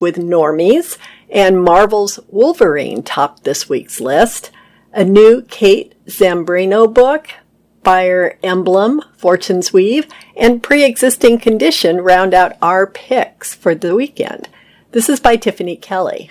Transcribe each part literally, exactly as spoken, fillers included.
with Normies, and Marvel's Wolverine topped this week's list. A new Kate Zambrano book, Fire Emblem, Fortune's Weave, and Pre-Existing Condition round out our picks for the weekend. This is by Tiffany Kelly.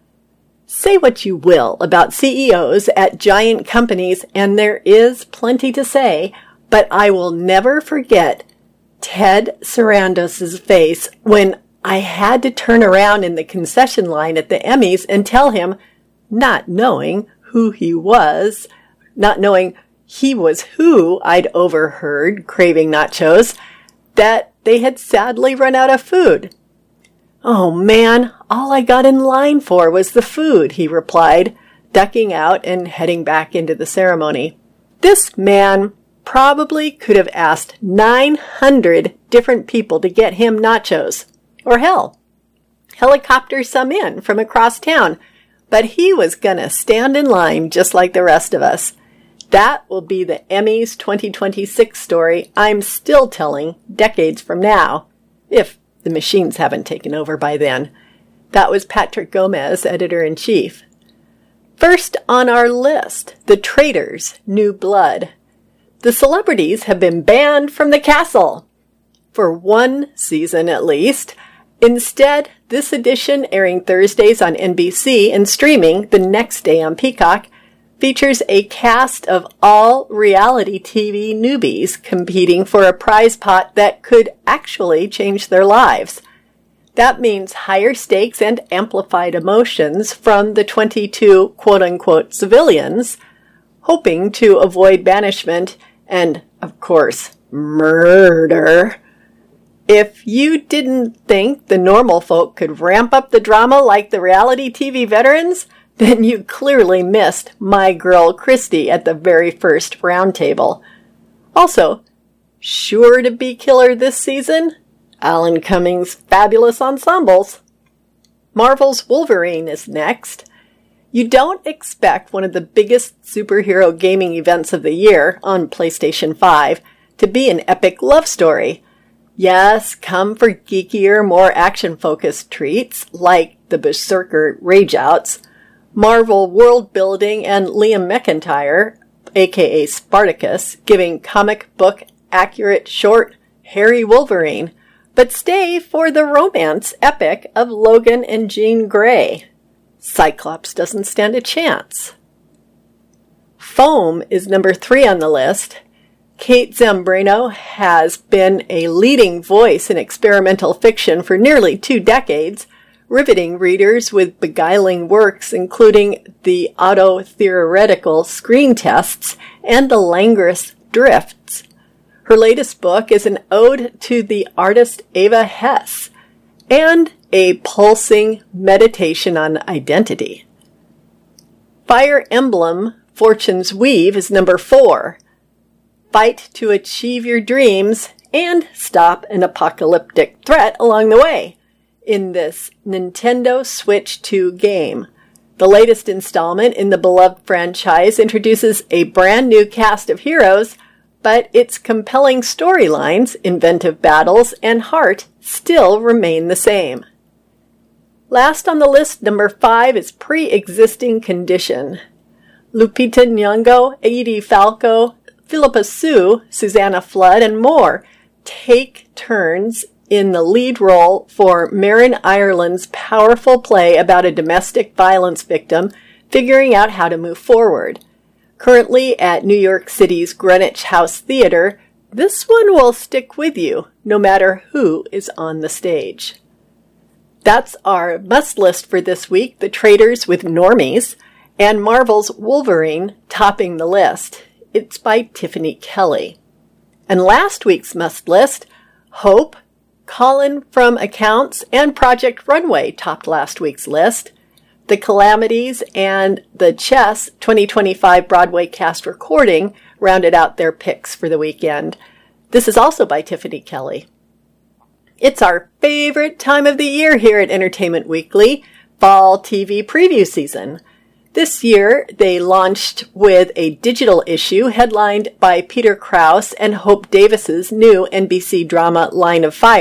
Say what you will about C E Os at giant companies, and there is plenty to say, but I will never forget Ted Sarandos' face when I had to turn around in the concession line at the Emmys and tell him, not knowing who he was, not knowing he was who I'd overheard craving nachos, that they had sadly run out of food. "Oh man, all I got in line for was the food," he replied, ducking out and heading back into the ceremony. This man probably could have asked nine hundred different people to get him nachos. Or hell, helicopter some in from across town. But he was gonna stand in line just like the rest of us. That will be the Emmys twenty twenty-six story I'm still telling decades from now, if the machines haven't taken over by then. That was Patrick Gomez, editor-in-chief. First on our list, The Traitors, New Blood. The celebrities have been banned from the castle. For one season at least. Instead, this edition, airing Thursdays on N B C and streaming the next day on Peacock, features a cast of all reality T V newbies competing for a prize pot that could actually change their lives. That means higher stakes and amplified emotions from the twenty-two quote-unquote civilians, hoping to avoid banishment and, of course, murder. If you didn't think the normal folk could ramp up the drama like the reality T V veterans, then you clearly missed my girl Christy at the very first roundtable. Also, sure to be killer this season, Alan Cummings' fabulous ensembles. Marvel's Wolverine is next. You don't expect one of the biggest superhero gaming events of the year on PlayStation five to be an epic love story. Yes, come for geekier, more action-focused treats like the Berserker Rageouts, Marvel world building, and Liam McIntyre, aka Spartacus, giving comic book accurate short, hairy Wolverine, but stay for the romance epic of Logan and Jean Grey. Cyclops doesn't stand a chance. Foam is number three on the list. Kate Zambrano has been a leading voice in experimental fiction for nearly two decades, riveting readers with beguiling works including the auto-theoretical Screen Tests and the Langrous Drifts. Her latest book is an ode to the artist Eva Hesse and a pulsing meditation on identity. Fire Emblem, Fortune's Weave is number four. Fight to achieve your dreams and stop an apocalyptic threat along the way in this Nintendo Switch two game. The latest installment in the beloved franchise introduces a brand new cast of heroes, but its compelling storylines, inventive battles, and heart still remain the same. Last on the list, number five, is Pre-Existing Condition. Lupita Nyong'o, Edie Falco, Philippa Sue, Susanna Flood, and more take turns in the lead role for Marin Ireland's powerful play about a domestic violence victim figuring out how to move forward. Currently at New York City's Greenwich House Theater, this one will stick with you no matter who is on the stage. That's our must list for this week, The Traitors with Normies, and Marvel's Wolverine topping the list. It's by Tiffany Kelly. And last week's must list, Hope, Colin from Accounts, and Project Runway topped last week's list. The Calamities and the Chess twenty twenty-five Broadway cast recording rounded out their picks for the weekend. This is also by Tiffany Kelly. It's our favorite time of the year here at Entertainment Weekly, fall T V preview season. This year, they launched with a digital issue headlined by Peter Krause and Hope Davis's new N B C drama Line of Fire,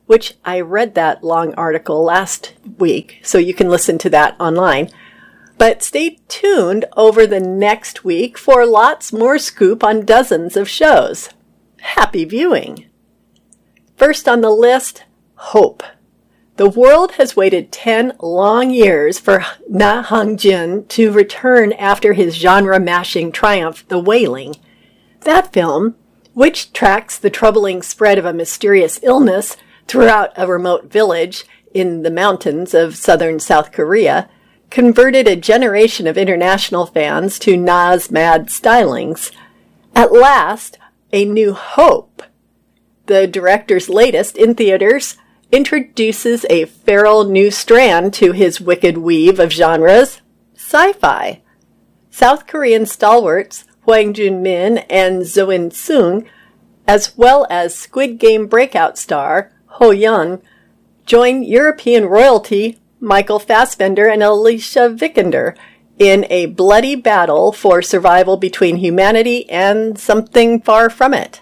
which I read that long article last week, so you can listen to that online. But stay tuned over the next week for lots more scoop on dozens of shows. Happy viewing! First on the list, Hope. The world has waited ten long years for Na Hong-jin to return after his genre-mashing triumph, The Wailing. That film, which tracks the troubling spread of a mysterious illness throughout a remote village in the mountains of southern South Korea, converted a generation of international fans to Na's mad stylings. At last, A New Hope, the director's latest in theaters, introduces a feral new strand to his wicked weave of genres, sci-fi. South Korean stalwarts Hwang Jun-min and Zo In-sung, as well as Squid Game breakout star Ho Yeon, join European royalty Michael Fassbender and Alicia Vikander in a bloody battle for survival between humanity and something far from it.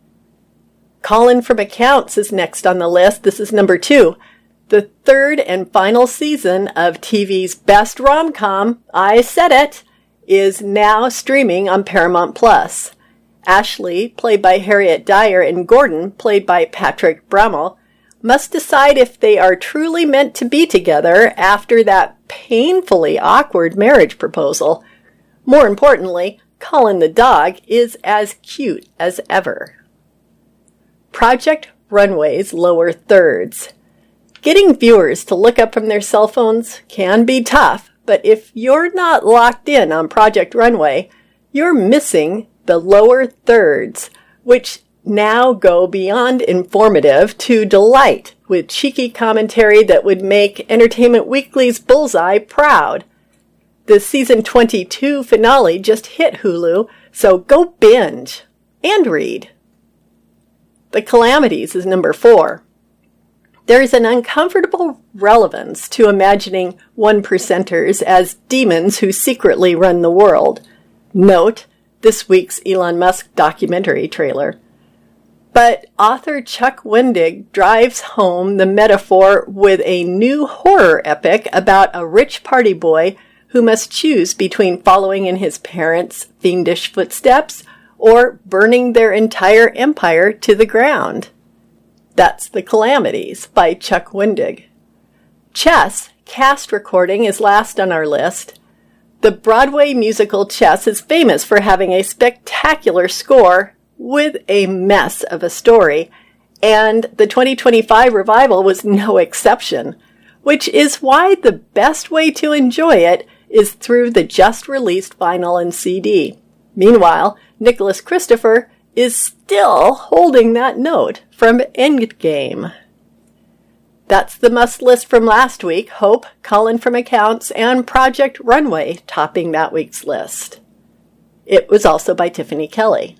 Colin from Accounts is next on the list. This is number two. The third and final season of T V's best rom-com, I Said It, is now streaming on Paramount Plus. Ashley, played by Harriet Dyer, and Gordon, played by Patrick Brammall, must decide if they are truly meant to be together after that painfully awkward marriage proposal. More importantly, Colin the dog is as cute as ever. Project Runway's lower thirds. Getting viewers to look up from their cell phones can be tough, but if you're not locked in on Project Runway, you're missing the lower thirds, which now go beyond informative to delight with cheeky commentary that would make Entertainment Weekly's Bullseye proud. The season twenty-two finale just hit Hulu, so go binge and read. The Calamities is number four. There is an uncomfortable relevance to imagining one-percenters as demons who secretly run the world. Note this week's Elon Musk documentary trailer. But author Chuck Wendig drives home the metaphor with a new horror epic about a rich party boy who must choose between following in his parents' fiendish footsteps or burning their entire empire to the ground. That's The Calamities by Chuck Wendig. Chess cast recording is last on our list. The Broadway musical Chess is famous for having a spectacular score with a mess of a story, and the twenty twenty-five revival was no exception, which is why the best way to enjoy it is through the just-released vinyl and C D. Meanwhile, Nicholas Christopher is still holding that note from Endgame. That's the must list from last week. Hope, Colin from Accounts, and Project Runway topping that week's list. It was also by Tiffany Kelly.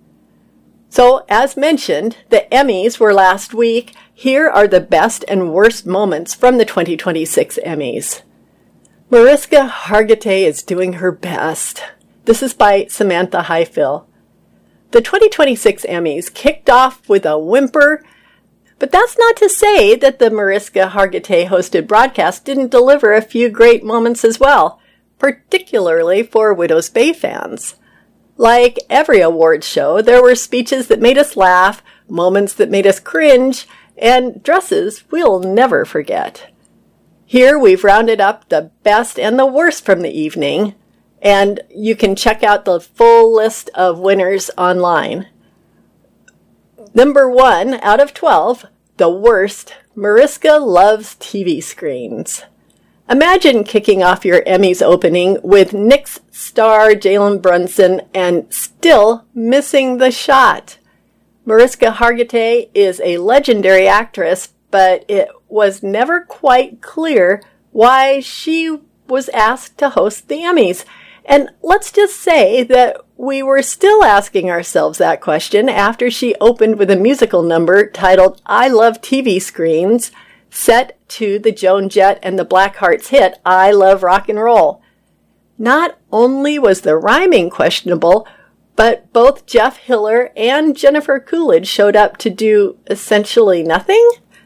So, as mentioned, the Emmys were last week. Here are the best and worst moments from the twenty twenty-six Emmys. Mariska Hargitay is doing her best. This is by Samantha Highfill. The twenty twenty-six Emmys kicked off with a whimper, but that's not to say that the Mariska Hargitay-hosted broadcast didn't deliver a few great moments as well, particularly for Widow's Bay fans. Like every awards show, there were speeches that made us laugh, moments that made us cringe, and dresses we'll never forget. Here we've rounded up the best and the worst from the evening, and you can check out the full list of winners online. Number one out of twelve, the worst, Mariska Loves T V Screens. Imagine kicking off your Emmys opening with Nick's star Jalen Brunson and still missing the shot. Mariska Hargitay is a legendary actress, but it was never quite clear why she was asked to host the Emmys. And let's just say that we were still asking ourselves that question after she opened with a musical number titled I Love T V Screens, set to the Joan Jett and the Blackhearts hit I Love Rock and Roll. Not only was the rhyming questionable, but both Jeff Hiller and Jennifer Coolidge showed up to do essentially nothing.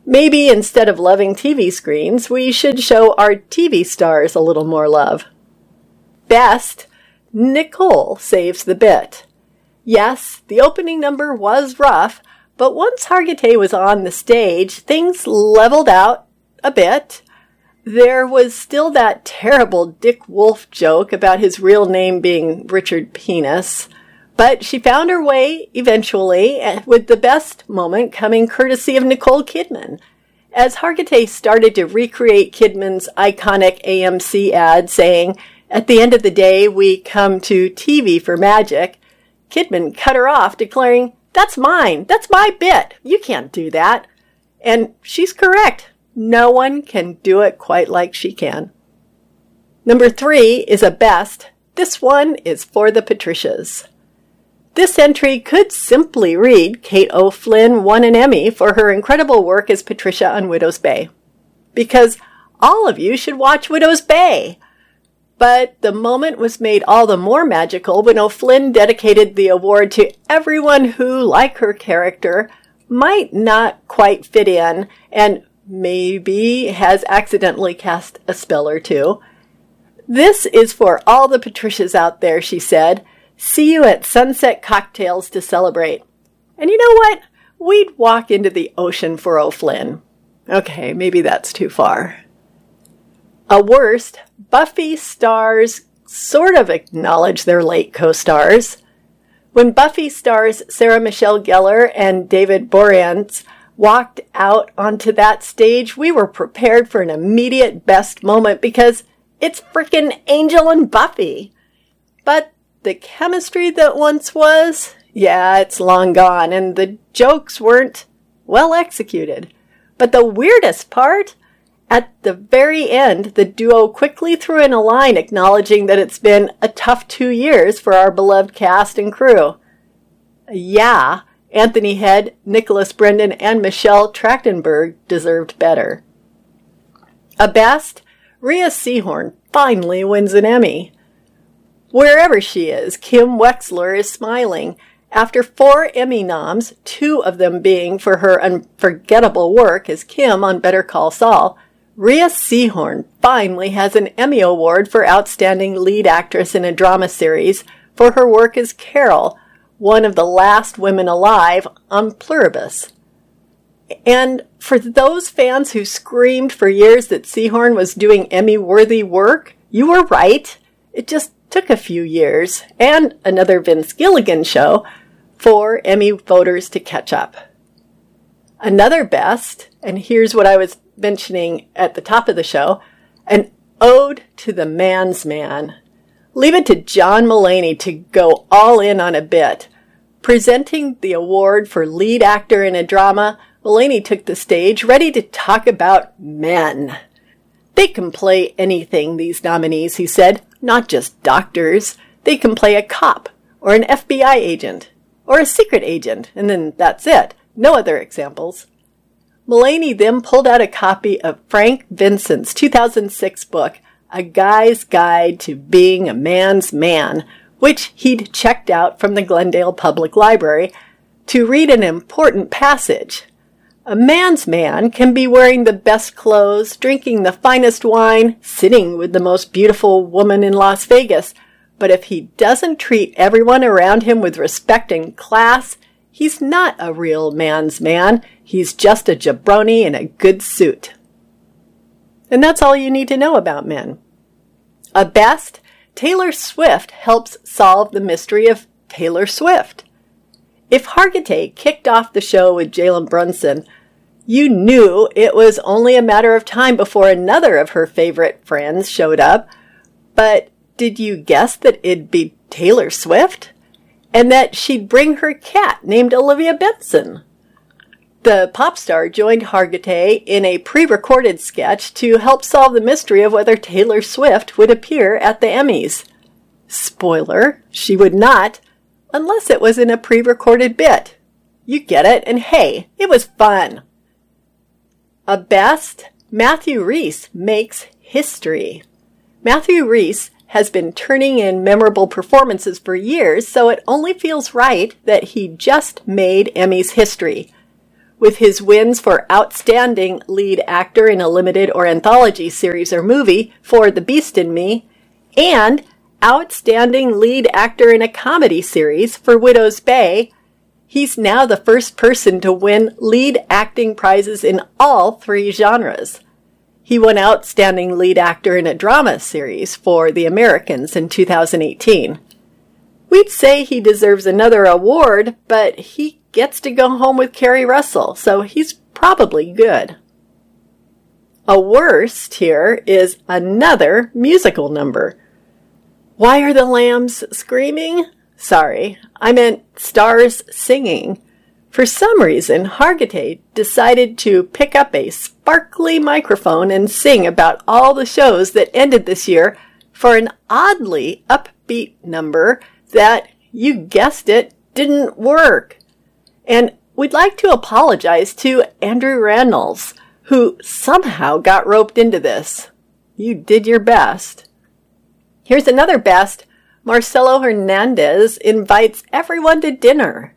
Maybe instead of loving T V screens, we should show our T V stars a little more love. Best, Nicole saves the bit. Yes, the opening number was rough, but once Hargitay was on the stage, things leveled out a bit. There was still that terrible Dick Wolf joke about his real name being Richard Penis, but she found her way eventually, with the best moment coming courtesy of Nicole Kidman. As Hargitay started to recreate Kidman's iconic A M C ad saying, "At the end of the day, we come to T V for magic," Kidman cut her off, declaring, "That's mine. That's my bit. You can't do that." And she's correct. No one can do it quite like she can. Number three is a best. This one is for the Patricias. This entry could simply read, Kate O'Flynn won an Emmy for her incredible work as Patricia on Widow's Bay. Because all of you should watch Widow's Bay. But the moment was made all the more magical when O'Flynn dedicated the award to everyone who, like her character, might not quite fit in and maybe has accidentally cast a spell or two. "This is for all the Patricias out there," she said. "See you at Sunset Cocktails to celebrate." And you know what? We'd walk into the ocean for O'Flynn. Okay, maybe that's too far. A worst, Buffy stars sort of acknowledge their late co-stars. When Buffy stars Sarah Michelle Gellar and David Boreanaz walked out onto that stage, we were prepared for an immediate best moment because it's frickin' Angel and Buffy. But the chemistry that once was, yeah, it's long gone, and the jokes weren't well executed. But the weirdest part, at the very end, the duo quickly threw in a line acknowledging that it's been a tough two years for our beloved cast and crew. Yeah, Anthony Head, Nicholas Brendan, and Michelle Trachtenberg deserved better. A best, Rhea Seehorn finally wins an Emmy. Wherever she is, Kim Wexler is smiling. After four Emmy noms, two of them being for her unforgettable work as Kim on Better Call Saul, Rhea Seehorn finally has an Emmy Award for Outstanding Lead Actress in a Drama Series for her work as Carol, one of the last women alive on Pluribus. And for those fans who screamed for years that Seehorn was doing Emmy-worthy work, you were right. It just took a few years and another Vince Gilligan show for Emmy voters to catch up. Another best, and here's what I was mentioning at the top of the show, an ode to the man's man. Leave it to John Mulaney to go all in on a bit. Presenting the award for lead actor in a drama, Mulaney took the stage ready to talk about men. They can play anything, these nominees, he said, not just doctors. They can play a cop, or an F B I agent, or a secret agent, and then that's it. No other examples. Mulaney then pulled out a copy of Frank Vincent's two thousand six book, A Guy's Guide to Being a Man's Man, which he'd checked out from the Glendale Public Library, to read an important passage. A man's man can be wearing the best clothes, drinking the finest wine, sitting with the most beautiful woman in Las Vegas, but if he doesn't treat everyone around him with respect and class, he's not a real man's man. He's just a jabroni in a good suit. And that's all you need to know about men. A best, Taylor Swift helps solve the mystery of Taylor Swift. If Hargitay kicked off the show with Jalen Brunson, you knew it was only a matter of time before another of her favorite friends showed up. But did you guess that it'd be Taylor Swift? And that she'd bring her cat named Olivia Benson? The pop star joined Hargitay in a pre-recorded sketch to help solve the mystery of whether Taylor Swift would appear at the Emmys. Spoiler, she would not, unless it was in a pre-recorded bit. You get it, and hey, it was fun. A best, Matthew Rhys makes history. Matthew Rhys has been turning in memorable performances for years, so it only feels right that he just made Emmys history. with his wins for Outstanding Lead Actor in a Limited or Anthology Series or Movie for The Beast in Me, and Outstanding Lead Actor in a Comedy Series for Widow's Bay, he's now the first person to win lead acting prizes in all three genres. He won Outstanding Lead Actor in a Drama Series for The Americans in two thousand eighteen. We'd say he deserves another award, but he gets to go home with Kerry Russell, so he's probably good. A worst here is another musical number. Why are the lambs screaming? Sorry, I meant stars singing. For some reason, Hargitay decided to pick up a sparkly microphone and sing about all the shows that ended this year for an oddly upbeat number that, you guessed it, didn't work. And we'd like to apologize to Andrew Rannells, who somehow got roped into this. You did your best. Here's another best. Marcelo Hernandez invites everyone to dinner.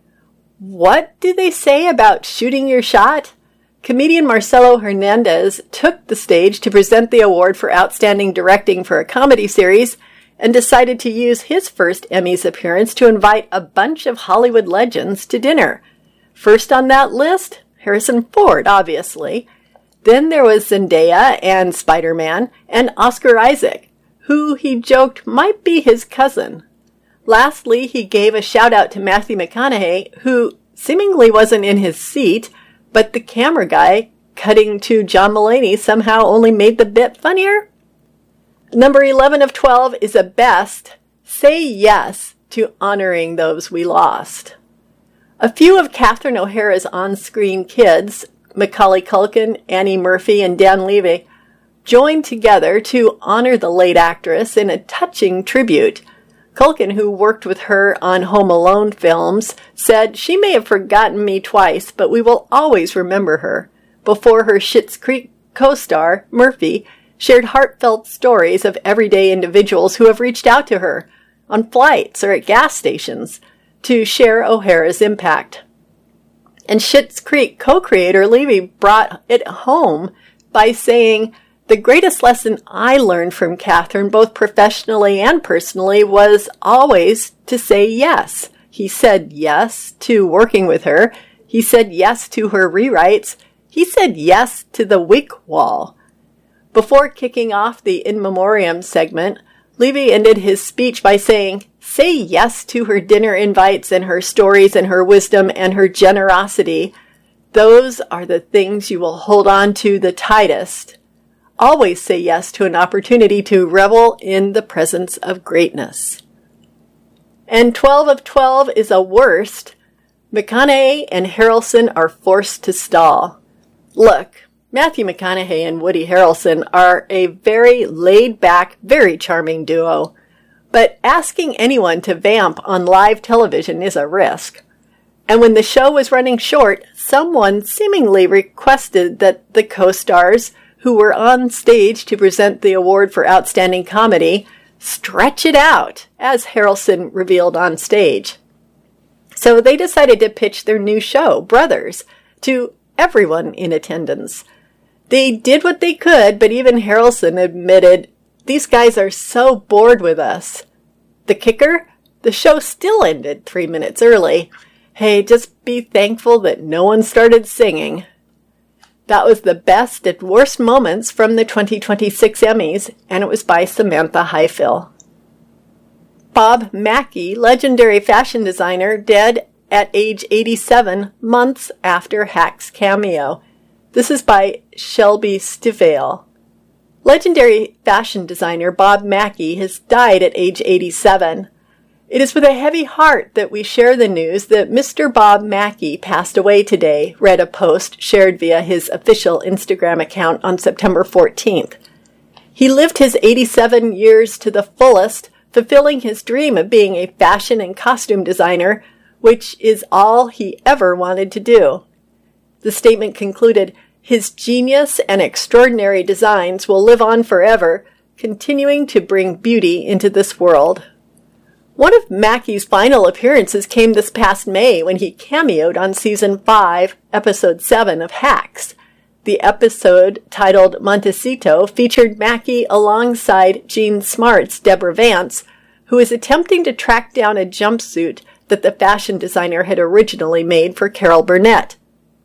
What do they say about shooting your shot? Comedian Marcelo Hernandez took the stage to present the award for Outstanding Directing for a Comedy Series and decided to use his first Emmys appearance to invite a bunch of Hollywood legends to dinner. First on that list, Harrison Ford, obviously. Then there was Zendaya and Spider-Man and Oscar Isaac, who he joked might be his cousin. Lastly, he gave a shout-out to Matthew McConaughey, who seemingly wasn't in his seat, but the camera guy cutting to John Mulaney somehow only made the bit funnier. Number eleven of twelve is a best. Say yes to honoring those we lost. A few of Catherine O'Hara's on-screen kids, Macaulay Culkin, Annie Murphy, and Dan Levy, joined together to honor the late actress in a touching tribute. Culkin, who worked with her on Home Alone films, said, "She may have forgotten me twice, but we will always remember her." Before her Schitt's Creek co-star, Murphy, shared heartfelt stories of everyday individuals who have reached out to her on flights or at gas stations to share O'Hara's impact. And Schitt's Creek co-creator Levy brought it home by saying, "The greatest lesson I learned from Catherine, both professionally and personally, was always to say yes." He said yes to working with her. He said yes to her rewrites. He said yes to the Wick Wall. Before kicking off the In Memoriam segment, Levy ended his speech by saying, "Say yes to her dinner invites and her stories and her wisdom and her generosity. Those are the things you will hold on to the tightest. Always say yes to an opportunity to revel in the presence of greatness." And twelve of twelve is a worst. McConaughey and Harrelson are forced to stall. Look, Matthew McConaughey and Woody Harrelson are a very laid-back, very charming duo. But asking anyone to vamp on live television is a risk. And when the show was running short, someone seemingly requested that the co-stars who were on stage to present the award for Outstanding Comedy stretch it out, as Harrelson revealed on stage. So they decided to pitch their new show, Brothers, to everyone in attendance. They did what they could, but even Harrelson admitted, "These guys are so bored with us." The kicker? The show still ended three minutes early. Hey, just be thankful that no one started singing. That was the best and worst moments from the twenty twenty-six Emmys, and it was by Samantha Highfill. Bob Mackie, legendary fashion designer, dead at age eighty-seven, months after Hack's cameo. This is by Shelby Stivale. Legendary fashion designer Bob Mackie has died at age eighty-seven. It is with a heavy heart that we share the news that Mister Bob Mackie passed away today, read a post shared via his official Instagram account on September fourteenth. He lived his eighty-seven years to the fullest, fulfilling his dream of being a fashion and costume designer, which is all he ever wanted to do. The statement concluded, "His genius and extraordinary designs will live on forever, continuing to bring beauty into this world." One of Mackey's final appearances came this past May when he cameoed on Season five, Episode seven of Hacks. The episode, titled Montecito, featured Mackey alongside Jean Smart's Deborah Vance, who is attempting to track down a jumpsuit that the fashion designer had originally made for Carol Burnett.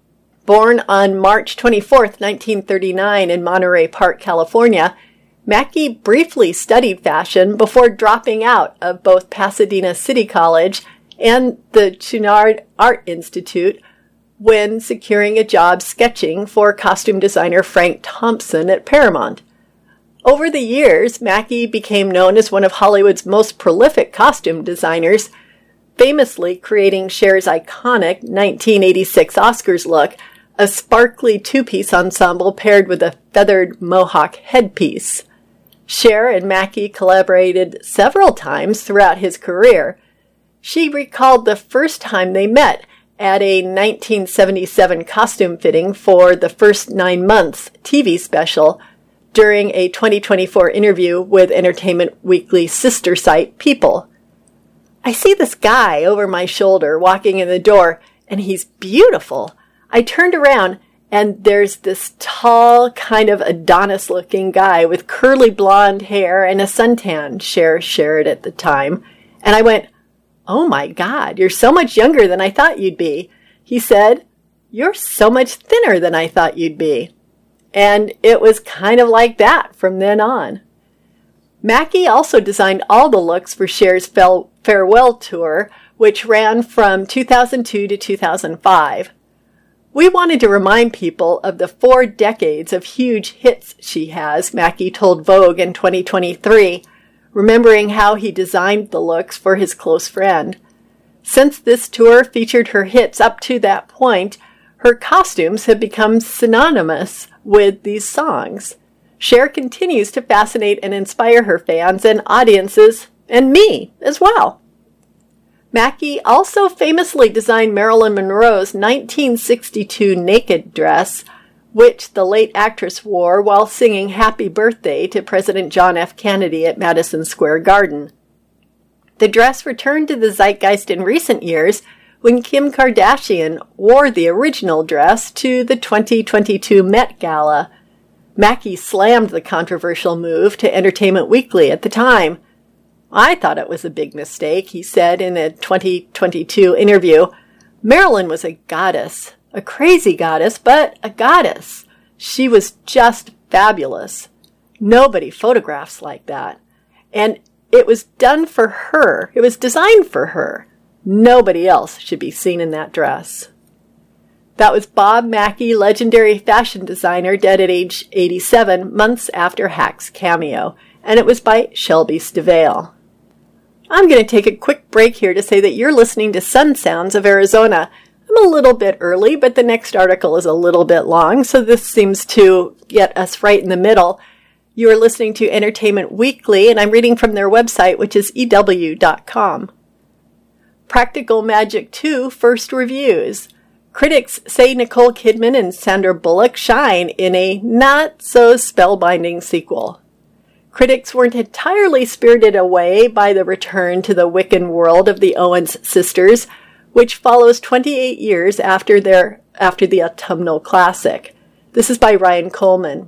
Born on March twenty-fourth, nineteen thirty-nine in Monterey Park, California, Mackey briefly studied fashion before dropping out of both Pasadena City College and the Chouinard Art Institute when securing a job sketching for costume designer Frank Thompson at Paramount. Over the years, Mackey became known as one of Hollywood's most prolific costume designers, famously creating Cher's iconic nineteen eighty-six Oscars look, a sparkly two-piece ensemble paired with a feathered mohawk headpiece. Cher and Mackey collaborated several times throughout his career. She recalled the first time they met at a nineteen seventy-seven costume fitting for the First Nine Months T V special during a twenty twenty-four interview with Entertainment Weekly's sister site, People. "I see this guy over my shoulder walking in the door, and he's beautiful. I turned around, and there's this tall, kind of Adonis-looking guy with curly blonde hair and a suntan," Cher shared at the time. "And I went, 'Oh my God, you're so much younger than I thought you'd be.' He said, 'You're so much thinner than I thought you'd be.' And it was kind of like that from then on." Mackey also designed all the looks for Cher's farewell tour, which ran from two thousand two to two thousand five. "We wanted to remind people of the four decades of huge hits she has," Mackey told Vogue in twenty twenty-three, remembering how he designed the looks for his close friend. "Since this tour featured her hits up to that point, her costumes have become synonymous with these songs. Cher continues to fascinate and inspire her fans and audiences, and me as well." Mackey also famously designed Marilyn Monroe's nineteen sixty-two naked dress, which the late actress wore while singing Happy Birthday to President John F. Kennedy at Madison Square Garden. The dress returned to the zeitgeist in recent years when Kim Kardashian wore the original dress to the twenty twenty-two Met Gala. Mackey slammed the controversial move to Entertainment Weekly at the time. "I thought it was a big mistake," he said in a twenty twenty-two interview. "Marilyn was a goddess, a crazy goddess, but a goddess. She was just fabulous. Nobody photographs like that. And it was done for her. It was designed for her. Nobody else should be seen in that dress." That was Bob Mackie, legendary fashion designer, dead at age eighty-seven, months after Hacks' cameo, and it was by Shelby Stivale. I'm going to take a quick break here to say that you're listening to Sun Sounds of Arizona. I'm a little bit early, but the next article is a little bit long, so this seems to get us right in the middle. You are listening to Entertainment Weekly, and I'm reading from their website, which is E W dot com. Practical Magic two First Reviews. Critics say Nicole Kidman and Sandra Bullock shine in a not-so-spellbinding sequel. Critics weren't entirely spirited away by the return to the Wiccan world of the Owens sisters, which follows twenty-eight years after their after the autumnal classic. This is by Ryan Coleman.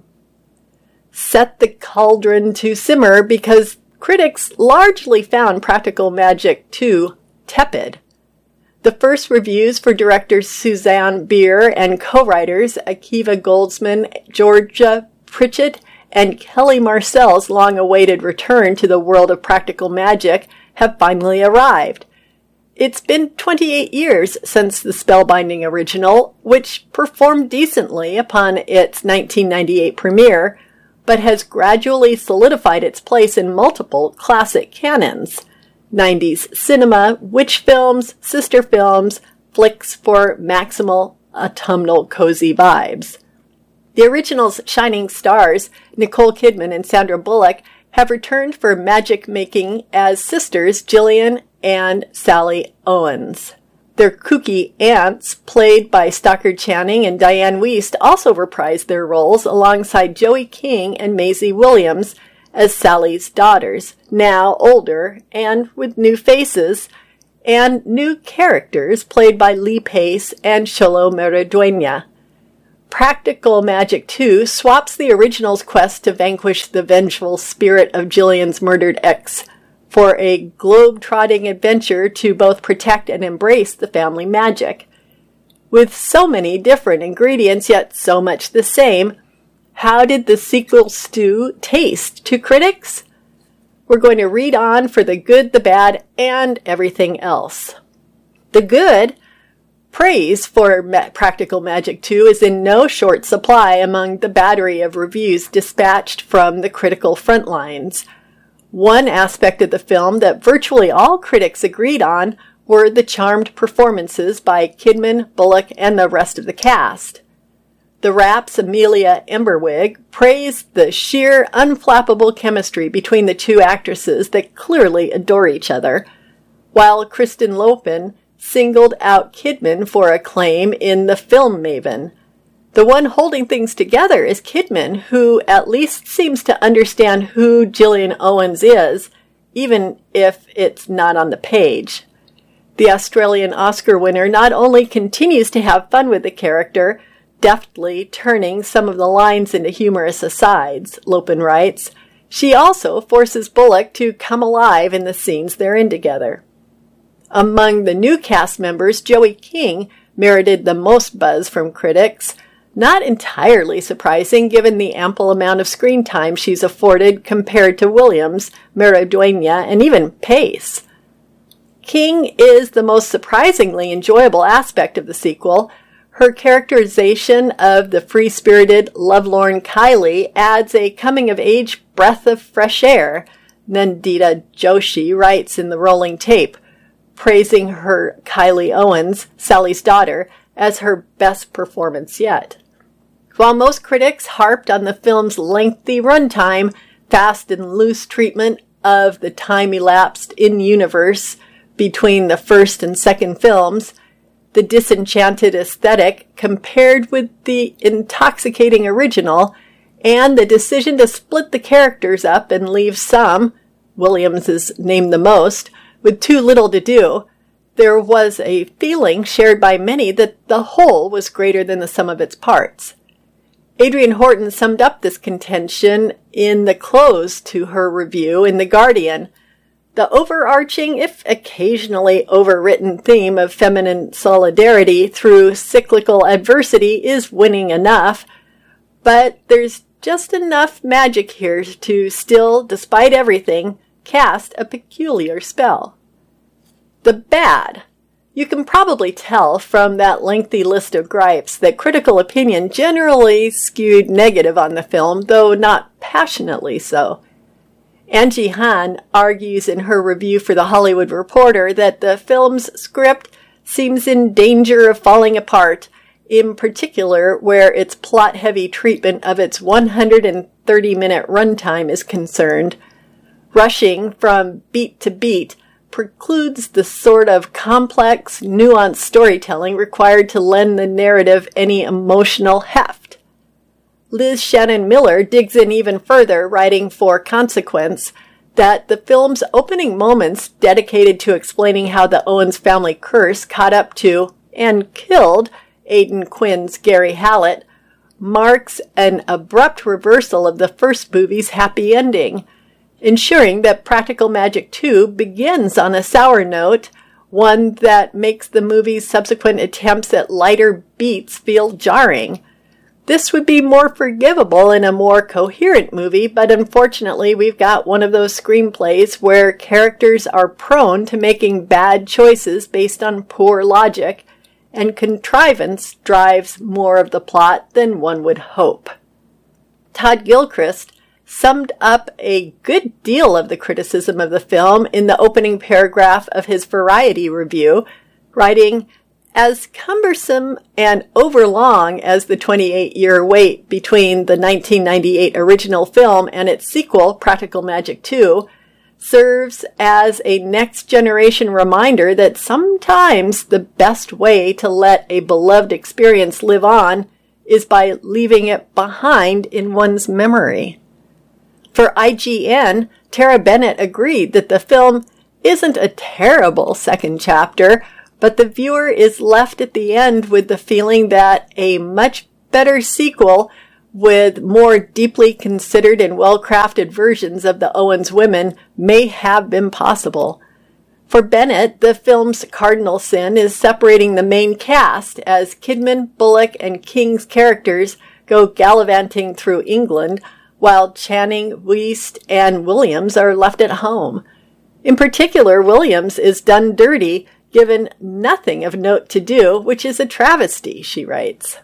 Set the cauldron to simmer because critics largely found Practical Magic two tepid. The first reviews for directors Suzanne Bier and co-writers Akiva Goldsman, Georgia Pritchett, and Kelly Marcel's long-awaited return to the world of practical magic have finally arrived. It's been twenty-eight years since the spellbinding original, which performed decently upon its nineteen ninety-eight premiere, but has gradually solidified its place in multiple classic canons. nineties cinema, witch films, sister films, flicks for maximal autumnal cozy vibes. The original's shining stars, Nicole Kidman and Sandra Bullock, have returned for magic making as sisters Gillian and Sally Owens. Their kooky aunts, played by Stockard Channing and Diane Wiest, also reprised their roles alongside Joey King and Maisie Williams as Sally's daughters, now older and with new faces, and new characters played by Lee Pace and Xolo Maridueña. Practical Magic two swaps the original's quest to vanquish the vengeful spirit of Jillian's murdered ex for a globe-trotting adventure to both protect and embrace the family magic. With so many different ingredients, yet so much the same, how did the sequel stew taste to critics? We're going to read on for the good, the bad, and everything else. The good, praise for Ma- Practical Magic two is in no short supply among the battery of reviews dispatched from the critical front lines. One aspect of the film that virtually all critics agreed on were the charmed performances by Kidman, Bullock, and the rest of the cast. The Rap's Amelia Emberwig praised the sheer, unflappable chemistry between the two actresses that clearly adore each other, while Kristen Lopin singled out Kidman for acclaim in The Film Maven. The one holding things together is Kidman, who at least seems to understand who Gillian Owens is, even if it's not on the page. The Australian Oscar winner not only continues to have fun with the character, deftly turning some of the lines into humorous asides, Lopin writes, she also forces Bullock to come alive in the scenes they're in together. Among the new cast members, Joey King merited the most buzz from critics, not entirely surprising given the ample amount of screen time she's afforded compared to Williams, Maridueña, and even Pace. King is the most surprisingly enjoyable aspect of the sequel. Her characterization of the free-spirited, lovelorn Kylie adds a coming-of-age breath of fresh air, Nandita Joshi writes in the Rolling Tape, praising her Kylie Owens, Sally's daughter, as her best performance yet. While most critics harped on the film's lengthy runtime, fast and loose treatment of the time elapsed in-universe between the first and second films, the disenchanted aesthetic compared with the intoxicating original, and the decision to split the characters up and leave some, Williams is named the most, with too little to do, there was a feeling shared by many that the whole was greater than the sum of its parts. Adrienne Horton summed up this contention in the close to her review in The Guardian. The overarching, if occasionally overwritten theme of feminine solidarity through cyclical adversity is winning enough, but there's just enough magic here to still, despite everything, cast a peculiar spell. The bad. You can probably tell from that lengthy list of gripes that critical opinion generally skewed negative on the film, though not passionately so. Angie Han argues in her review for The Hollywood Reporter that the film's script seems in danger of falling apart, in particular where its plot-heavy treatment of its one hundred thirty minute runtime is concerned. Rushing from beat to beat precludes the sort of complex, nuanced storytelling required to lend the narrative any emotional heft. Liz Shannon Miller digs in even further, writing for Consequence, that the film's opening moments dedicated to explaining how the Owens family curse caught up to and killed Aidan Quinn's Gary Hallett marks an abrupt reversal of the first movie's happy ending, ensuring that Practical Magic two begins on a sour note, one that makes the movie's subsequent attempts at lighter beats feel jarring. This would be more forgivable in a more coherent movie, but unfortunately we've got one of those screenplays where characters are prone to making bad choices based on poor logic, and contrivance drives more of the plot than one would hope. Todd Gilchrist summed up a good deal of the criticism of the film in the opening paragraph of his Variety review, writing, "As cumbersome and overlong as the twenty-eight year wait between the nineteen ninety-eight original film and its sequel, Practical Magic two, serves as a next-generation reminder that sometimes the best way to let a beloved experience live on is by leaving it behind in one's memory." For I G N, Tara Bennett agreed that the film isn't a terrible second chapter, but the viewer is left at the end with the feeling that a much better sequel with more deeply considered and well-crafted versions of the Owens women may have been possible. For Bennett, the film's cardinal sin is separating the main cast as Kidman, Bullock, and King's characters go gallivanting through England, while Channing, Wiest, and Williams are left at home. In particular, Williams is done dirty, given nothing of note to do, which is a travesty, she writes.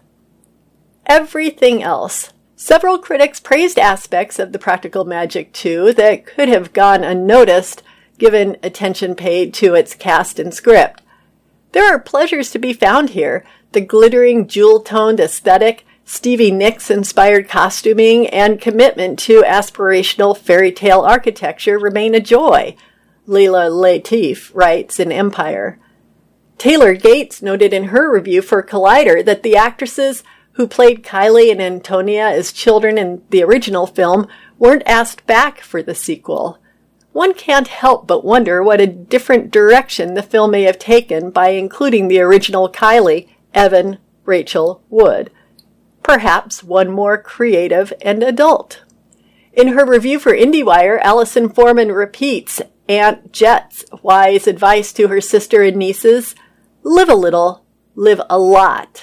Everything else. Several critics praised aspects of The Practical Magic two that could have gone unnoticed given attention paid to its cast and script. There are pleasures to be found here. The glittering, jewel-toned aesthetic, Stevie Nicks-inspired costuming, and commitment to aspirational fairy tale architecture remain a joy, Leila Latif writes in Empire. Taylor Gates noted in her review for Collider that the actresses who played Kylie and Antonia as children in the original film weren't asked back for the sequel. One can't help but wonder what a different direction the film may have taken by including the original Kylie, Evan, Rachel Wood. Perhaps one more creative and adult. In her review for IndieWire, Allison Foreman repeats Aunt Jet's wise advice to her sister and nieces: live a little, live a lot.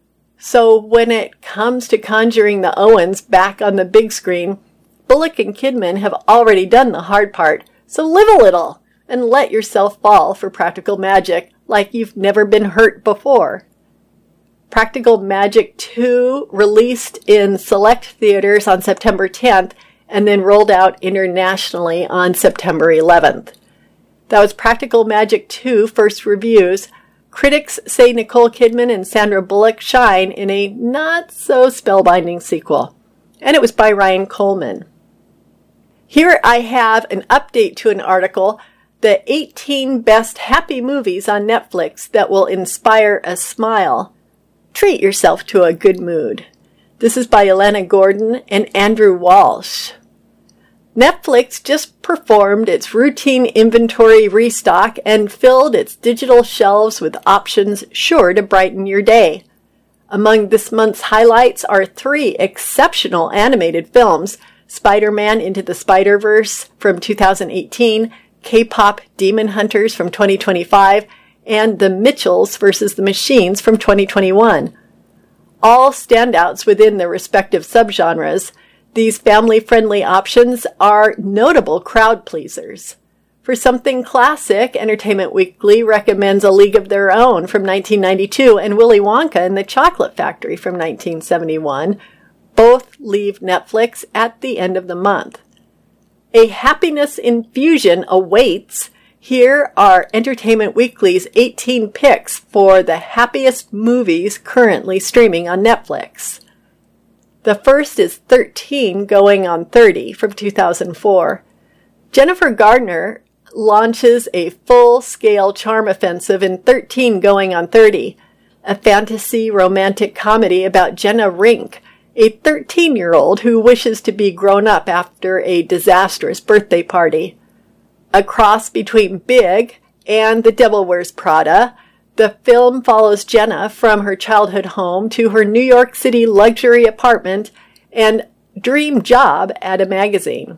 So when it comes to conjuring the Owens back on the big screen, Bullock and Kidman have already done the hard part, so live a little and let yourself fall for Practical Magic like you've never been hurt before. Practical Magic two released in select theaters on September tenth and then rolled out internationally on September eleventh. That was Practical Magic two First Reviews. Critics say Nicole Kidman and Sandra Bullock shine in a not-so-spellbinding sequel. And it was by Ryan Coleman. Here I have an update to an article, The eighteen Best Happy Movies on Netflix That Will Inspire a Smile. Treat yourself to a good mood. This is by Elena Gordon and Andrew Walsh. Netflix just performed its routine inventory restock and filled its digital shelves with options sure to brighten your day. Among this month's highlights are three exceptional animated films: Spider-Man Into the Spider-Verse from two thousand eighteen, K-pop Demon Hunters from twenty twenty-five, and The Mitchells versus the Machines from twenty twenty-one. All standouts within their respective subgenres, these family-friendly options are notable crowd pleasers. For something classic, Entertainment Weekly recommends A League of Their Own from nineteen ninety-two and Willy Wonka and the Chocolate Factory from nineteen seventy-one. Both leave Netflix at the end of the month. A happiness infusion awaits. Here are Entertainment Weekly's eighteen picks for the happiest movies currently streaming on Netflix. The first is thirteen Going on thirty from two thousand four. Jennifer Gardner launches a full-scale charm offensive in thirteen Going on thirty, a fantasy romantic comedy about Jenna Rink, a thirteen-year-old who wishes to be grown up after a disastrous birthday party. A cross between Big and The Devil Wears Prada, the film follows Jenna from her childhood home to her New York City luxury apartment and dream job at a magazine.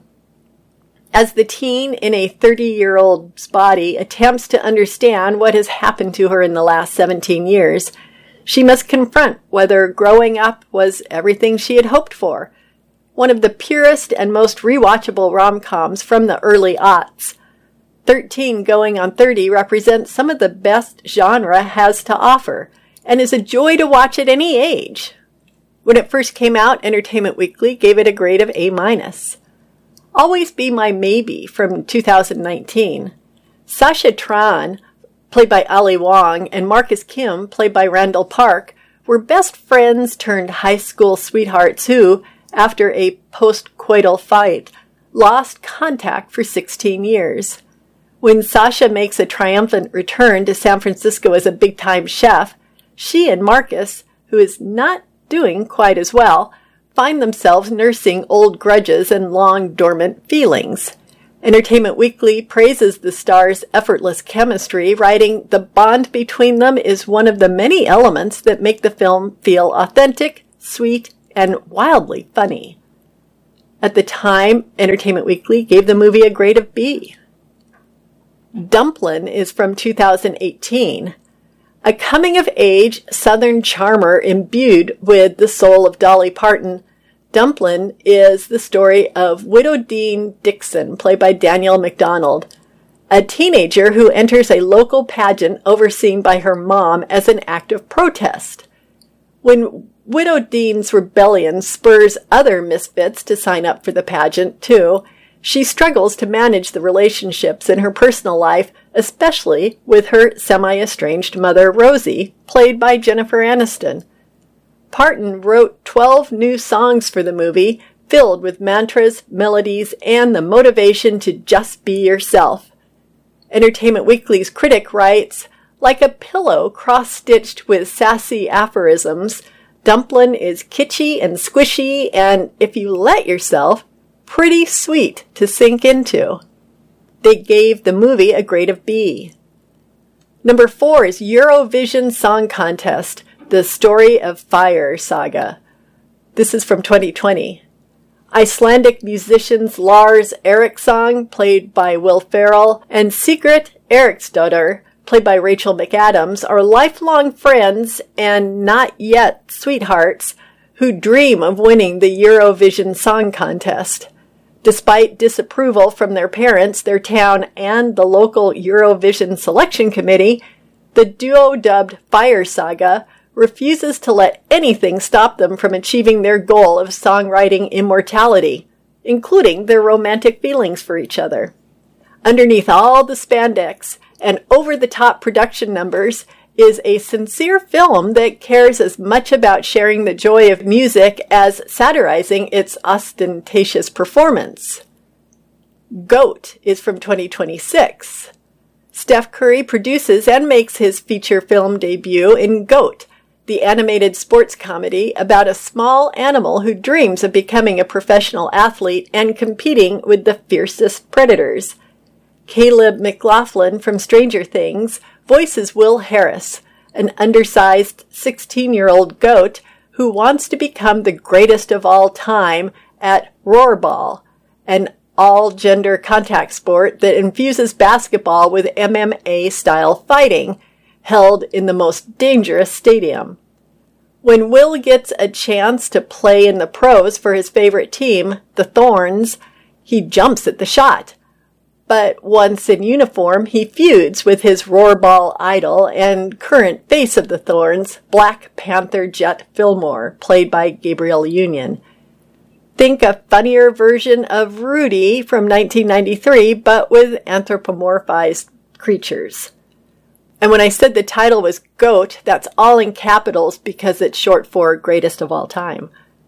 As the teen in a thirty-year-old's body attempts to understand what has happened to her in the last seventeen years, she must confront whether growing up was everything she had hoped for. One of the purest and most rewatchable rom-coms from the early aughts. thirteen Going on thirty represents some of the best genre has to offer, and is a joy to watch at any age. When it first came out, Entertainment Weekly gave it a grade of A minus. Always Be My Maybe from two thousand nineteen. Sasha Tran, played by Ali Wong, and Marcus Kim, played by Randall Park, were best friends turned high school sweethearts who, after a post-coital fight, lost contact for sixteen years. When Sasha makes a triumphant return to San Francisco as a big-time chef, she and Marcus, who is not doing quite as well, find themselves nursing old grudges and long dormant feelings. Entertainment Weekly praises the stars' effortless chemistry, writing, "The bond between them is one of the many elements that make the film feel authentic, sweet, and wildly funny." At the time, Entertainment Weekly gave the movie a grade of B. Dumplin' is from two thousand eighteen. A coming-of-age Southern charmer imbued with the soul of Dolly Parton, Dumplin' is the story of Widow Dean Dixon, played by Danielle MacDonald, a teenager who enters a local pageant overseen by her mom as an act of protest. When Widow Dean's rebellion spurs other misfits to sign up for the pageant, too, she struggles to manage the relationships in her personal life, especially with her semi-estranged mother, Rosie, played by Jennifer Aniston. Parton wrote twelve new songs for the movie, filled with mantras, melodies, and the motivation to just be yourself. Entertainment Weekly's critic writes, "Like a pillow cross-stitched with sassy aphorisms, Dumplin' is kitschy and squishy and, if you let yourself, pretty sweet to sink into." They gave the movie a grade of B. Number four is Eurovision Song Contest, The Story of Fire Saga. This is from twenty twenty. Icelandic musicians Lars Eriksson, played by Will Ferrell, and Sigrid Eriksdottir, played by Rachel McAdams, are lifelong friends and not yet sweethearts who dream of winning the Eurovision Song Contest. Despite disapproval from their parents, their town, and the local Eurovision Selection Committee, the duo dubbed Fire Saga refuses to let anything stop them from achieving their goal of songwriting immortality, including their romantic feelings for each other. Underneath all the spandex and over-the-top production numbers is a sincere film that cares as much about sharing the joy of music as satirizing its ostentatious performance. GOAT is from twenty twenty-six. Steph Curry produces and makes his feature film debut in GOAT, the animated sports comedy about a small animal who dreams of becoming a professional athlete and competing with the fiercest predators. Caleb McLaughlin from Stranger Things voices Will Harris, an undersized sixteen-year-old goat who wants to become the greatest of all time at Roarball, an all-gender contact sport that infuses basketball with M M A-style fighting, held in the most dangerous stadium. When Will gets a chance to play in the pros for his favorite team, the Thorns, he jumps at the shot. But once in uniform, he feuds with his Roarball idol and current face of the Thorns, Black Panther Jet Fillmore, played by Gabrielle Union. Think a funnier version of Rudy from nineteen ninety-three, but with anthropomorphized creatures. And when I said the title was GOAT, that's all in capitals because it's short for Greatest of All Time.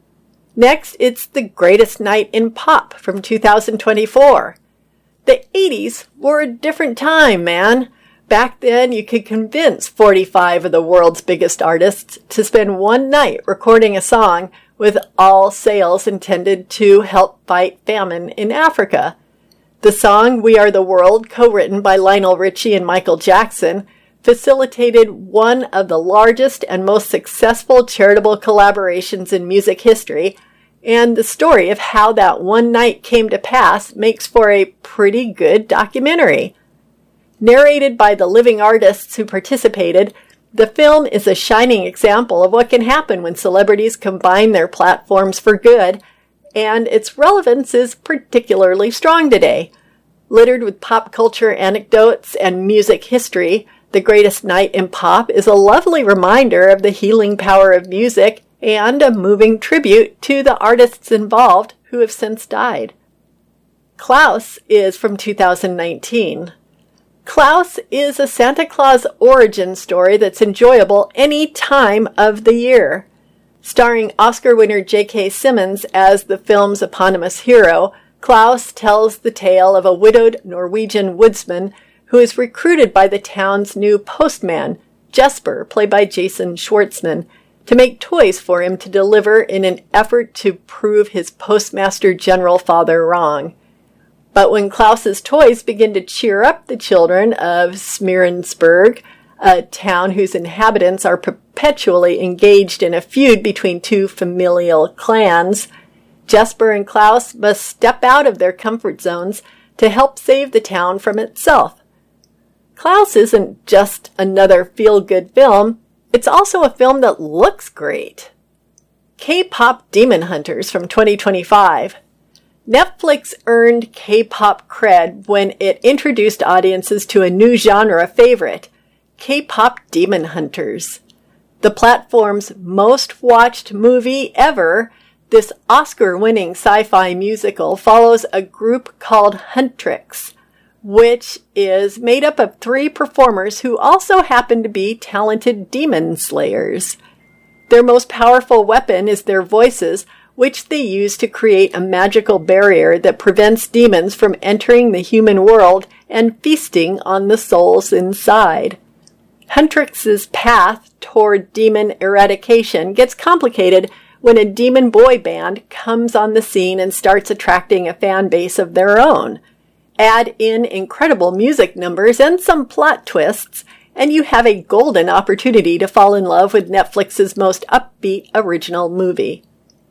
Next, it's The Greatest Night in Pop from two thousand twenty-four. The eighties were a different time, man. Back then, you could convince forty-five of the world's biggest artists to spend one night recording a song with all sales intended to help fight famine in Africa. The song We Are the World, co-written by Lionel Richie and Michael Jackson, facilitated one of the largest and most successful charitable collaborations in music history, and the story of how that one night came to pass makes for a pretty good documentary. Narrated by the living artists who participated, the film is a shining example of what can happen when celebrities combine their platforms for good, and its relevance is particularly strong today. Littered with pop culture anecdotes and music history, The Greatest Night in Pop is a lovely reminder of the healing power of music and a moving tribute to the artists involved who have since died. Klaus is from two thousand nineteen. Klaus is a Santa Claus origin story that's enjoyable any time of the year. Starring Oscar winner J K. Simmons as the film's eponymous hero, Klaus tells the tale of a widowed Norwegian woodsman who is recruited by the town's new postman, Jesper, played by Jason Schwartzman, to make toys for him to deliver in an effort to prove his postmaster general father wrong. But when Klaus's toys begin to cheer up the children of Smeerensburg, a town whose inhabitants are perpetually engaged in a feud between two familial clans, Jesper and Klaus must step out of their comfort zones to help save the town from itself. Klaus isn't just another feel-good film, it's also a film that looks great. K-pop Demon Hunters from twenty twenty-five. Netflix earned K-pop cred when it introduced audiences to a new genre favorite, K-pop Demon Hunters. The platform's most watched movie ever, this Oscar-winning sci-fi musical follows a group called Huntrix, which is made up of three performers who also happen to be talented demon slayers. Their most powerful weapon is their voices, which they use to create a magical barrier that prevents demons from entering the human world and feasting on the souls inside. Huntrix's path toward demon eradication gets complicated when a demon boy band comes on the scene and starts attracting a fan base of their own. Add in incredible music numbers and some plot twists, and you have a golden opportunity to fall in love with Netflix's most upbeat original movie.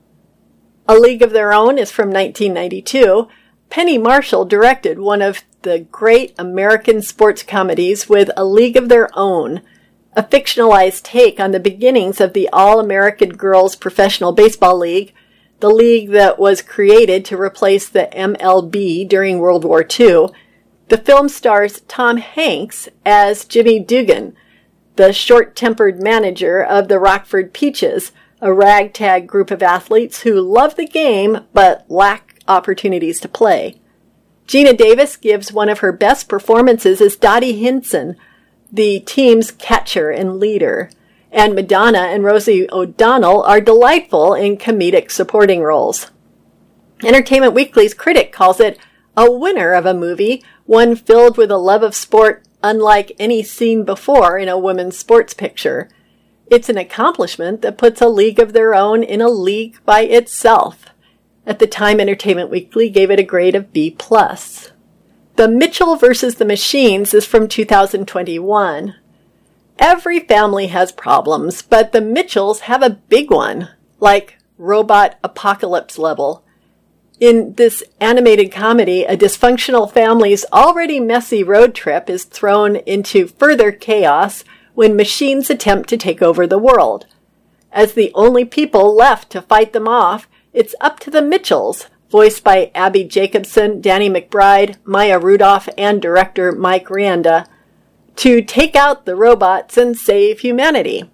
A League of Their Own is from nineteen ninety-two. Penny Marshall directed one of the great American sports comedies with A League of Their Own, a fictionalized take on the beginnings of the All-American Girls Professional Baseball League, the league that was created to replace the M L B during World War Two. The film stars Tom Hanks as Jimmy Dugan, the short-tempered manager of the Rockford Peaches, a ragtag group of athletes who love the game but lack opportunities to play. Gina Davis gives one of her best performances as Dottie Hinson, the team's catcher and leader, and Madonna and Rosie O'Donnell are delightful in comedic supporting roles. Entertainment Weekly's critic calls it a winner of a movie, one filled with a love of sport unlike any seen before in a women's sports picture. It's an accomplishment that puts A League of Their Own in a league by itself. At the time, Entertainment Weekly gave it a grade of B plus. The Mitchell versus the Machines is from two thousand twenty-one. Every family has problems, but the Mitchells have a big one, like robot apocalypse level. In this animated comedy, a dysfunctional family's already messy road trip is thrown into further chaos when machines attempt to take over the world. As the only people left to fight them off, it's up to the Mitchells, voiced by Abby Jacobson, Danny McBride, Maya Rudolph, and director Mike Rianda, to take out the robots and save humanity.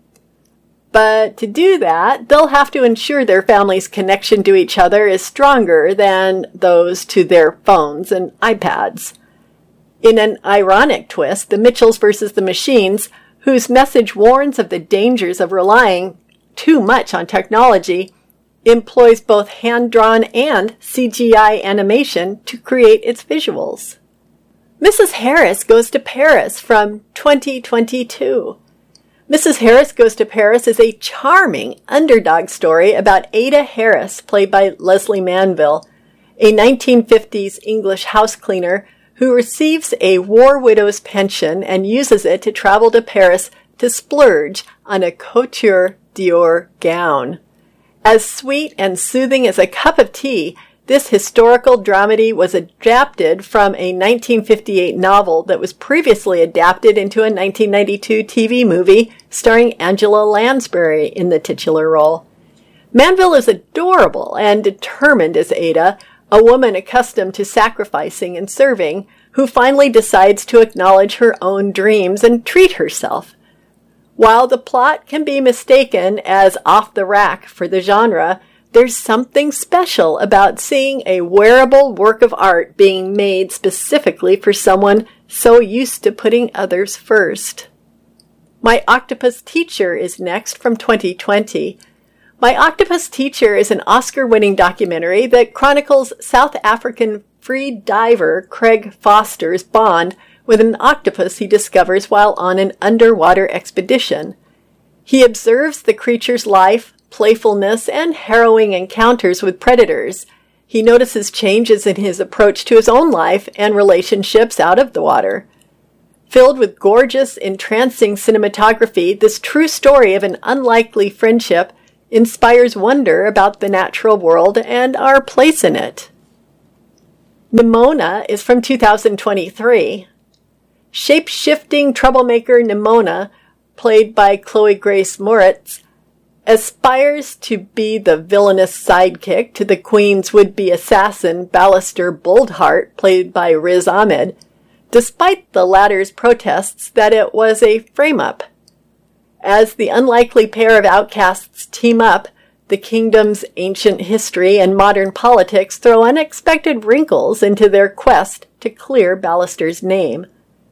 But to do that, they'll have to ensure their family's connection to each other is stronger than those to their phones and iPads. In an ironic twist, the Mitchells versus the Machines, whose message warns of the dangers of relying too much on technology, employs both hand-drawn and C G I animation to create its visuals. Missus Harris Goes to Paris from twenty twenty-two. Missus Harris Goes to Paris is a charming underdog story about Ada Harris, played by Leslie Manville, a nineteen fifties English house cleaner who receives a war widow's pension and uses it to travel to Paris to splurge on a couture Dior gown. As sweet and soothing as a cup of tea, this historical dramedy was adapted from a nineteen fifty-eight novel that was previously adapted into a nineteen ninety-two T V movie starring Angela Lansbury in the titular role. Manville is adorable and determined as Ada, a woman accustomed to sacrificing and serving, who finally decides to acknowledge her own dreams and treat herself. While the plot can be mistaken as off the rack for the genre, there's something special about seeing a wearable work of art being made specifically for someone so used to putting others first. My Octopus Teacher is next from twenty twenty. My Octopus Teacher is an Oscar-winning documentary that chronicles South African free diver Craig Foster's bond with an octopus he discovers while on an underwater expedition. He observes the creature's life, playfulness, and harrowing encounters with predators. He notices changes in his approach to his own life and relationships out of the water. Filled with gorgeous, entrancing cinematography, this true story of an unlikely friendship inspires wonder about the natural world and our place in it. Nimona is from two thousand twenty-three. Shape-shifting troublemaker Nimona, played by Chloe Grace Moretz, aspires to be the villainous sidekick to the Queen's would-be assassin Ballister Boldheart, played by Riz Ahmed, despite the latter's protests that it was a frame-up. As the unlikely pair of outcasts team up, the kingdom's ancient history and modern politics throw unexpected wrinkles into their quest to clear Ballister's name.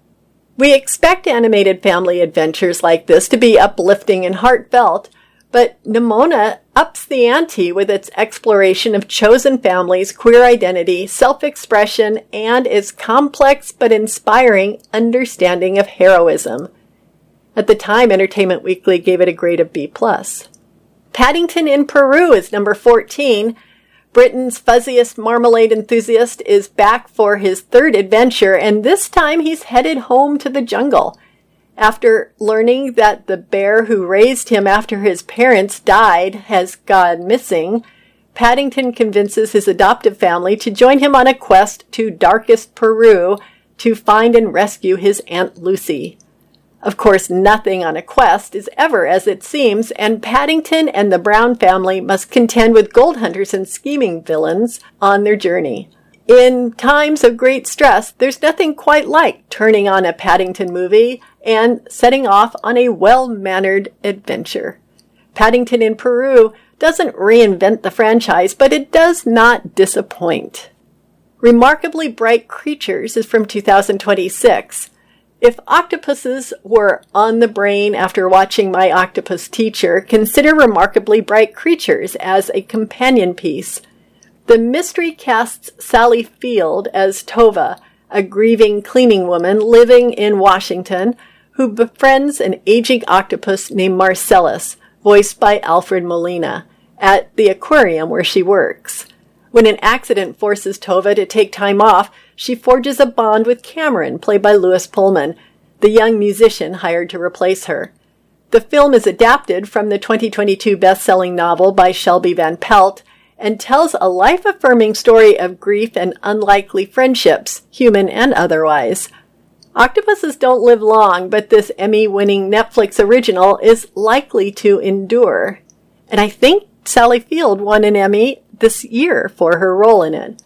We expect animated family adventures like this to be uplifting and heartfelt, but Nimona ups the ante with its exploration of chosen families, queer identity, self-expression, and its complex but inspiring understanding of heroism. At the time, Entertainment Weekly gave it a grade of B plus. Paddington in Peru is number fourteen. Britain's fuzziest marmalade enthusiast is back for his third adventure, and this time he's headed home to the jungle. After learning that the bear who raised him after his parents died has gone missing, Paddington convinces his adoptive family to join him on a quest to darkest Peru to find and rescue his Aunt Lucy. Of course, nothing on a quest is ever as it seems, and Paddington and the Brown family must contend with gold hunters and scheming villains on their journey. In times of great stress, there's nothing quite like turning on a Paddington movie and setting off on a well-mannered adventure. Paddington in Peru doesn't reinvent the franchise, but it does not disappoint. Remarkably Bright Creatures is from two thousand twenty-six. If octopuses were on the brain after watching My Octopus Teacher, consider Remarkably Bright Creatures as a companion piece. The mystery casts Sally Field as Tova, a grieving cleaning woman living in Washington who befriends an aging octopus named Marcellus, voiced by Alfred Molina, at the aquarium where she works. When an accident forces Tova to take time off, she forges a bond with Cameron, played by Lewis Pullman, the young musician hired to replace her. The film is adapted from the twenty twenty-two best-selling novel by Shelby Van Pelt and tells a life-affirming story of grief and unlikely friendships, human and otherwise. Octopuses don't live long, but this Emmy-winning Netflix original is likely to endure. And I think Sally Field won an Emmy this year for her role in it.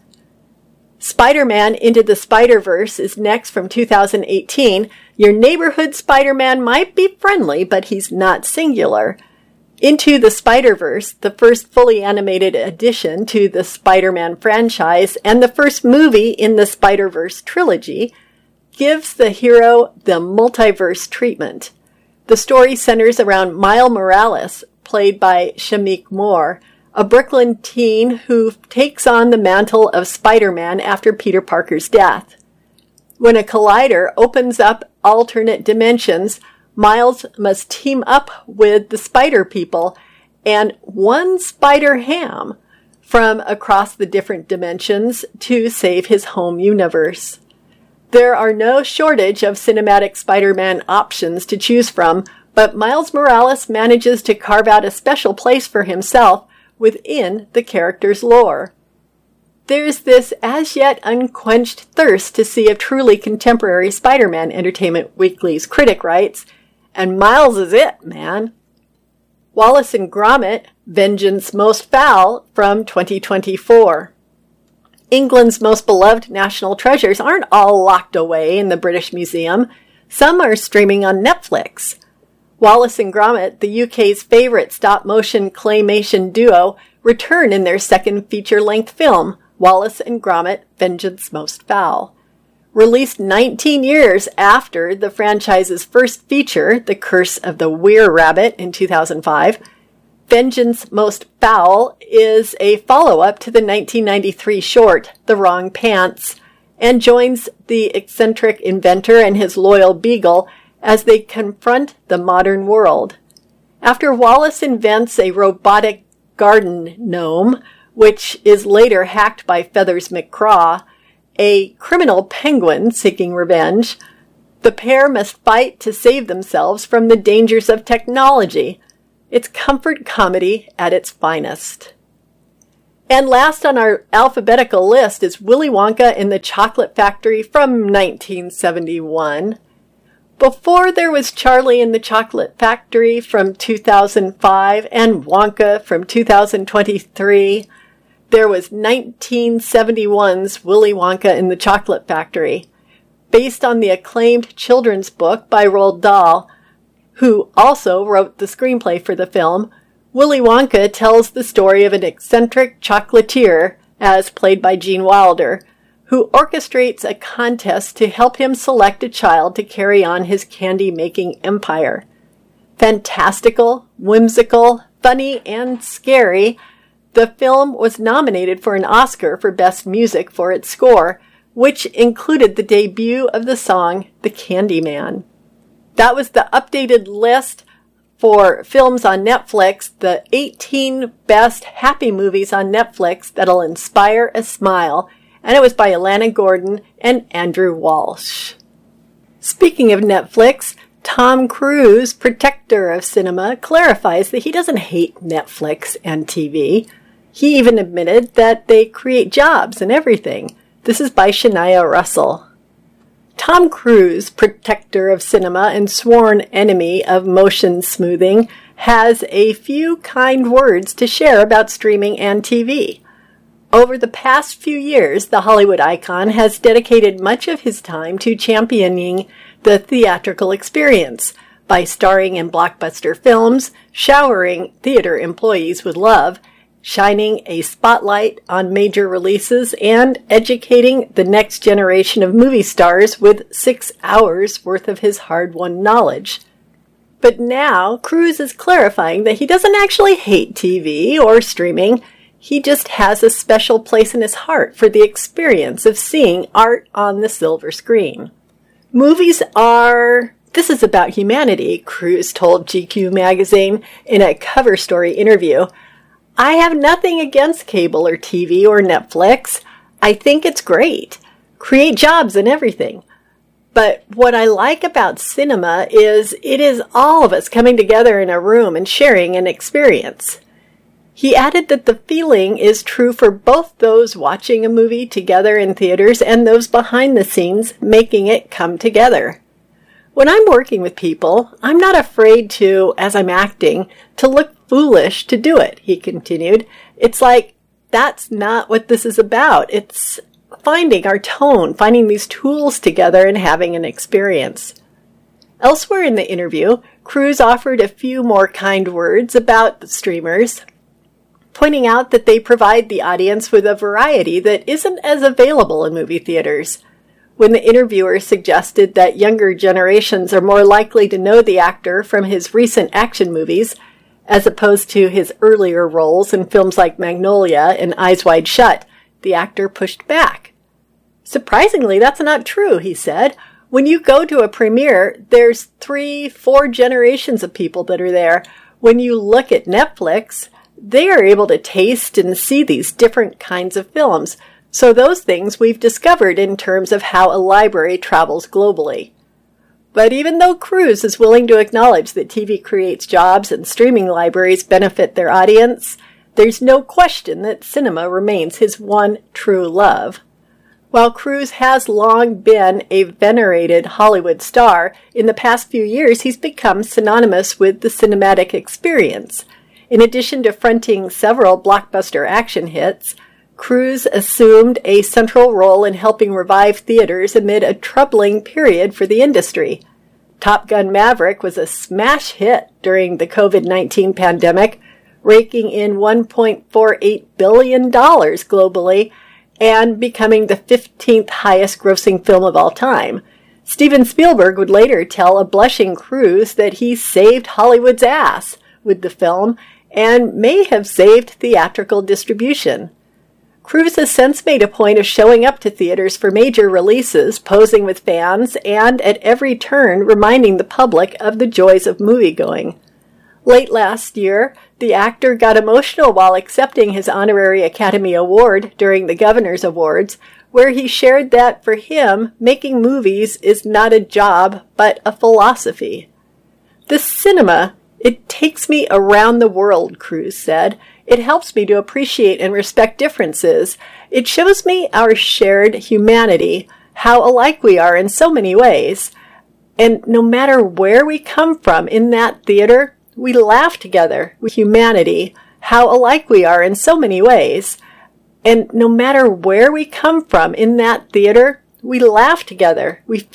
Spider-Man Into the Spider-Verse is next from two thousand eighteen. Your neighborhood Spider-Man might be friendly, but he's not singular. Into the Spider-Verse, the first fully animated addition to the Spider-Man franchise and the first movie in the Spider-Verse trilogy, gives the hero the multiverse treatment. The story centers around Miles Morales, played by Shameik Moore, a Brooklyn teen who takes on the mantle of Spider-Man after Peter Parker's death. When a collider opens up alternate dimensions, Miles must team up with the Spider People and one Spider-Ham from across the different dimensions to save his home universe. There are no shortage of cinematic Spider-Man options to choose from, but Miles Morales manages to carve out a special place for himself within the character's lore. There's this as yet unquenched thirst to see a truly contemporary Spider-Man, Entertainment Weekly's critic writes, and Miles is it, man. Wallace and Gromit, Vengeance Most Foul from twenty twenty-four. England's most beloved national treasures aren't all locked away in the British Museum. Some are streaming on Netflix. Wallace and Gromit, the U K's favorite stop-motion claymation duo, return in their second feature-length film, Wallace and Gromit, Vengeance Most Foul. Released nineteen years after the franchise's first feature, The Curse of the Were-Rabbit in two thousand five, Vengeance Most Foul is a follow-up to the nineteen ninety-three short, The Wrong Pants, and joins the eccentric inventor and his loyal beagle as they confront the modern world. After Wallace invents a robotic garden gnome, which is later hacked by Feathers McCraw, a criminal penguin seeking revenge, the pair must fight to save themselves from the dangers of technology. It's comfort comedy at its finest. And last on our alphabetical list is Willy Wonka and the Chocolate Factory from nineteen seventy-one. Before there was Charlie and the Chocolate Factory from two thousand five and Wonka from two thousand twenty-three, there was nineteen seventy-one's Willy Wonka and the Chocolate Factory, based on the acclaimed children's book by Roald Dahl, who also wrote the screenplay for the film. Willy Wonka tells the story of an eccentric chocolatier, as played by Gene Wilder, who orchestrates a contest to help him select a child to carry on his candy-making empire. Fantastical, whimsical, funny, and scary, the film was nominated for an Oscar for Best Music for its score, which included the debut of the song The Candyman. That was the updated list for films on Netflix, the eighteen best happy movies on Netflix that'll inspire a smile, and it was by Alana Gordon and Andrew Walsh. Speaking of Netflix, Tom Cruise, protector of cinema, clarifies that he doesn't hate Netflix and T V. He even admitted that they create jobs and everything. This is by Shania Russell. Tom Cruise, protector of cinema and sworn enemy of motion smoothing, has a few kind words to share about streaming and T V. Over the past few years, the Hollywood icon has dedicated much of his time to championing the theatrical experience by starring in blockbuster films, showering theater employees with love, shining a spotlight on major releases, and educating the next generation of movie stars with six hours worth of his hard-won knowledge. But now, Cruise is clarifying that he doesn't actually hate T V or streaming. He just has a special place in his heart for the experience of seeing art on the silver screen. Movies are... This is about humanity, Cruise told G Q magazine in a cover story interview. I have nothing against cable or T V or Netflix. I think it's great. Create jobs and everything. But what I like about cinema is it is all of us coming together in a room and sharing an experience. He added that the feeling is true for both those watching a movie together in theaters and those behind the scenes making it come together. When I'm working with people, I'm not afraid to, as I'm acting, to look foolish to do it, he continued. It's like, that's not what this is about. It's finding our tone, finding these tools together and having an experience. Elsewhere in the interview, Cruise offered a few more kind words about the streamers, pointing out that they provide the audience with a variety that isn't as available in movie theaters. When the interviewer suggested that younger generations are more likely to know the actor from his recent action movies, as opposed to his earlier roles in films like Magnolia and Eyes Wide Shut, the actor pushed back. Surprisingly, that's not true, he said. When you go to a premiere, there's three, four generations of people that are there. When you look at Netflix, they are able to taste and see these different kinds of films. So those things we've discovered in terms of how a library travels globally. But even though Cruise is willing to acknowledge that T V creates jobs and streaming libraries benefit their audience, there's no question that cinema remains his one true love. While Cruise has long been a venerated Hollywood star, in the past few years he's become synonymous with the cinematic experience. In addition to fronting several blockbuster action hits, Cruise assumed a central role in helping revive theaters amid a troubling period for the industry. Top Gun Maverick was a smash hit during the covid nineteen pandemic, raking in one point four eight billion dollars globally and becoming the fifteenth highest grossing film of all time. Steven Spielberg would later tell a blushing Cruise that he saved Hollywood's ass with the film and may have saved theatrical distribution. Cruise has since made a point of showing up to theaters for major releases, posing with fans, and at every turn reminding the public of the joys of moviegoing. Late last year, the actor got emotional while accepting his honorary Academy Award during the Governor's Awards, where he shared that for him, making movies is not a job, but a philosophy. The cinema, it takes me around the world, Cruise said. It helps me to appreciate and respect differences. It shows me our shared humanity, how alike we are in so many ways. And no matter where we come from in that theater, we laugh together with humanity, how alike we are in so many ways. And no matter where we come from in that theater, we laugh together. We